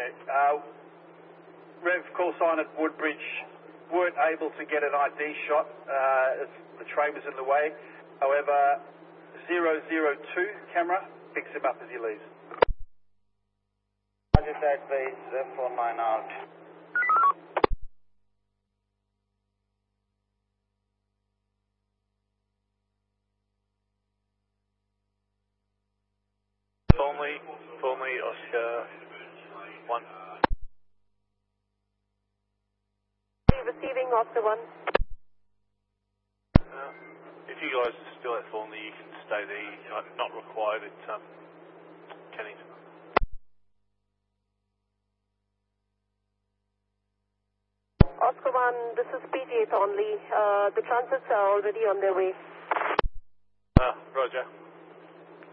Rev call sign at Woodbridge weren't able to get an ID shot as the train was in the way. However, 002 camera picks him up as he leaves. Roger that, base 49 out. Formally Oscar 1. Receiving Oscar 1. If you guys are still at Thornley, you can stay there. You're not required at Kennington. Oscar 1, this is PJ Thornley. The transits are already on their way. Roger.